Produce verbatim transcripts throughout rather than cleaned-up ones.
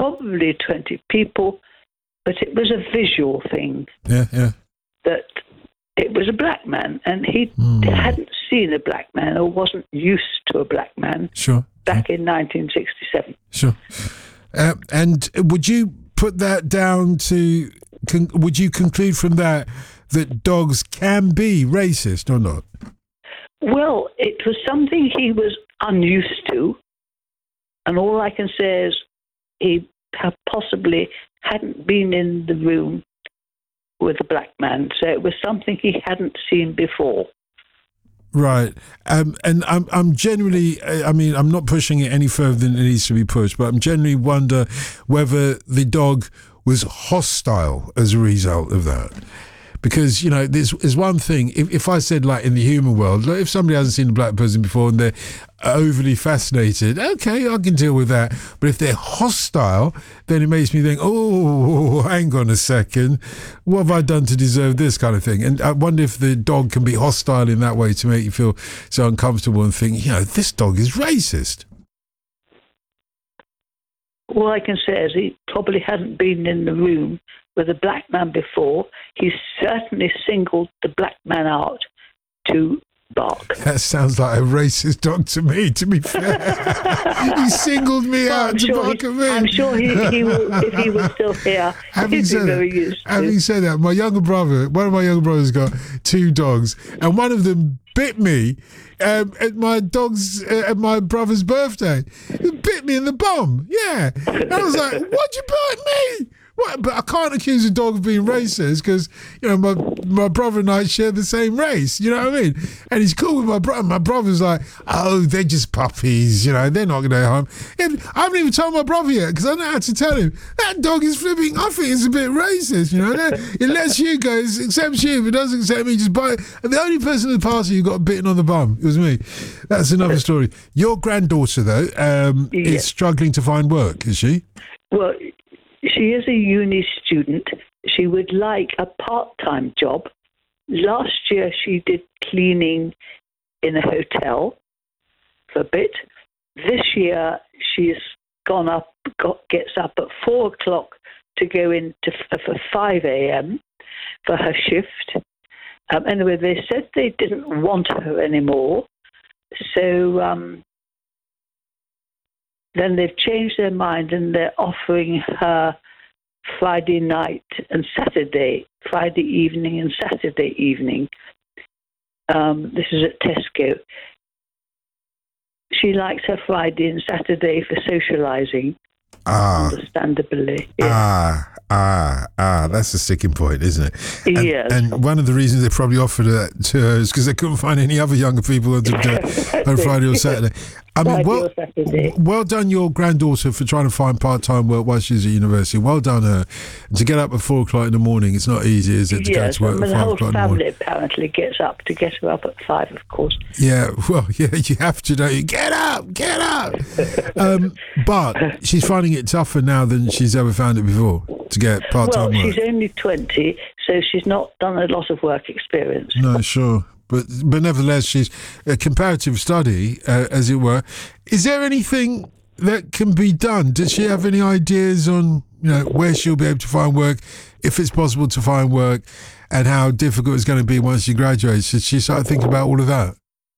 probably twenty people, but it was a visual thing. Yeah, yeah. That it was a black man, and he Mm. hadn't seen a black man or wasn't used to a black man Sure. back in nineteen sixty-seven. Sure. Uh, and would you put that down to, con- would you conclude from that that dogs can be racist or not? Well, it was something he was unused to, and all I can say is he ha- possibly hadn't been in the room with a black man, so it was something he hadn't seen before. Right. Um, and I'm I'm generally, I mean, I'm not pushing it any further than it needs to be pushed, but I'm generally wonder whether the dog was hostile as a result of that. Because, you know, there's, there's one thing, if, if I said, like, in the human world, like, if somebody hasn't seen a black person before and they're overly fascinated, okay, I can deal with that. But if they're hostile, then it makes me think, oh, hang on a second, what have I done to deserve this kind of thing? And I wonder if the dog can be hostile in that way to make you feel so uncomfortable and think, you know, this dog is racist. All I can say is he probably hadn't been in the room with a black man before. He certainly singled the black man out to bark. That sounds like a racist dog to me, to be fair. He singled me Well, out I'm to sure bark he- at me. I'm sure he, he will, if he was still here, Having he'd be said very that, used to. having said that, my younger brother, one of my younger brothers got two dogs, and one of them bit me um, at my dog's uh, at my brother's birthday. It bit me in the bum. Yeah, and I was like, "Why'd you bite me?" What? But I can't accuse a dog of being racist because, you know, my my brother and I share the same race. You know what I mean? And he's cool with my brother. My brother's like, oh, they're just puppies. You know, they're not going to harm. And I haven't even told my brother yet because I don't know how to tell him. That dog is flipping. I think it's a bit racist. You know, it lets you go, it accepts you, but doesn't accept me. Just bite. And the only person in the party who got bitten on the bum, it was me. That's another story. Your granddaughter, though, um, Yeah. is struggling to find work, is she? Well, she is a uni student. She would like a part-time job. Last year she did cleaning in a hotel for a bit. This year she's gone up, got, gets up at four o'clock to go in to, for five a.m. for her shift. Um, anyway, they said they didn't want her anymore. So um, then they've changed their mind and they're offering her Friday night and Saturday, Friday evening and Saturday evening. Um, this is at Tesco. She likes her Friday and Saturday for socialising, Ah. understandably. Yeah. Ah, ah, ah, that's the sticking point, isn't it? And, Yes. and one of the reasons they probably offered it to her is because they couldn't find any other younger people to do it on Friday or Saturday. I mean, Friday well, or Saturday. well done your granddaughter for trying to find part-time work while she's at university. Well done her. To get up at four o'clock in the morning, it's not easy, is it, to Yes, go to work and at the five whole o'clock in the morning? family apparently gets up to get her up at five, of course. Yeah, well, yeah, you have to, don't you? Get up, get up. um, but she's finding it tougher now than she's ever found it before to get part-time Well, work. she's only twenty, so she's not done a lot of work experience. No, sure. But but nevertheless, she's a comparative study, uh, as it were. Is there anything that can be done? Does she have any ideas on, you know, where she'll be able to find work, if it's possible to find work, and how difficult it's going to be once she graduates? Should she start thinking about all of that?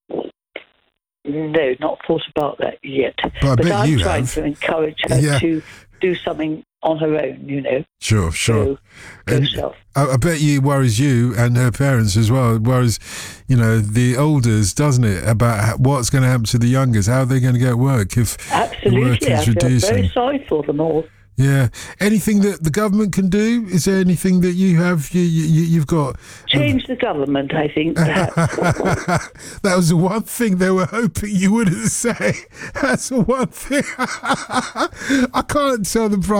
No, not thought about that yet. But I bet I'm you trying have. to encourage her Yeah. to do something on her own, you know. Sure, sure. So, go And self. I, I bet you worries you and her parents as well. It worries, you know, the olders, doesn't it, about how- what's going to happen to the youngers? How are they going to get work if the work Absolutely, I is feel reducing? very sorry for them all. Yeah. Anything that the government can do? Is there anything that you have? You, you you've got. Change the government, I think, perhaps. That was the one thing they were hoping you wouldn't say. That's the one thing. I can't tell the price.